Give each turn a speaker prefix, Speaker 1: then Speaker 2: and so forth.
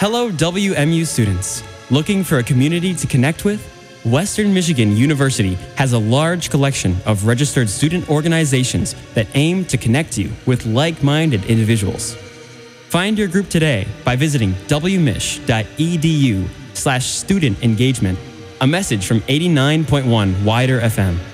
Speaker 1: Hello, WMU students. Looking for a community to connect with? Western Michigan University has a large collection of registered student organizations that aim to connect you with like-minded individuals. Find your group today by visiting wmich.edu/student engagement. A message from 89.1 Wider FM.